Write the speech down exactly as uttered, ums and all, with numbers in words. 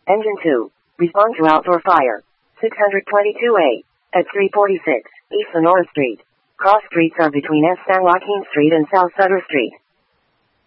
Engine two. Respond to outdoor fire. six twenty-two A. At three forty-six, East Sonora Street. Cross streets are between S. San Joaquin Street and South Sutter Street.